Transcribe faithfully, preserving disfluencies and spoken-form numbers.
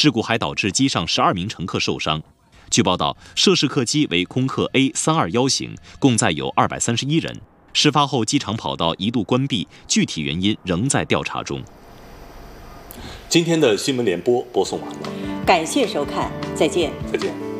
事故还导致机上十二名乘客受伤。据报道，涉事客机为空客 A 三二一型，共载有二百三十一人。事发后，机场跑道一度关闭，具体原因仍在调查中。 今天的新闻联播播送完了， 感谢收看，再见。 再见。